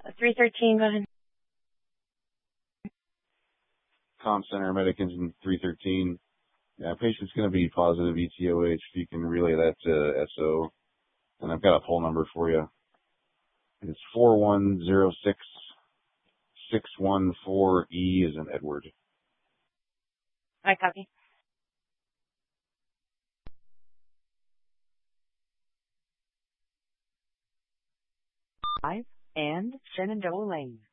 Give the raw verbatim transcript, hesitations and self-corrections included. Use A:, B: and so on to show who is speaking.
A: three thirteen, go ahead.
B: Com Center, Medic Engine three thirteen. Yeah, patient's going to be positive E T O H. If you can relay that to S O. And I've got a poll number for you. It's four one zero six six one four E as in Edward.
A: I copy.
C: Five and Shenandoah Lane.